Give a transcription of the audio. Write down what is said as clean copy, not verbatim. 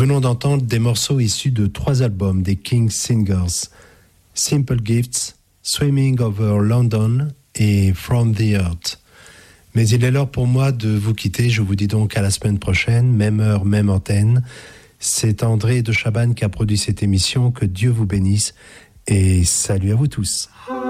venons d'entendre des morceaux issus de 3 albums des King Singers, Simple Gifts, Swimming Over London et From the Earth. Mais il est l'heure pour moi de vous quitter. Je vous dis donc à la semaine prochaine, même heure, même antenne. C'est André de Chabannes qui a produit cette émission. Que Dieu vous bénisse et salut à vous tous.